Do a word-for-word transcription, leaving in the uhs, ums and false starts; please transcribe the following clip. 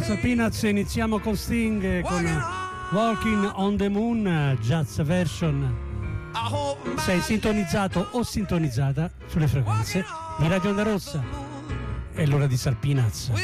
Casa Peanuts, iniziamo con Sting con Walking on the Moon, jazz version. Sei sintonizzato o sintonizzata sulle frequenze di Radio Onda Rossa. È l'ora di Sal Peanuts.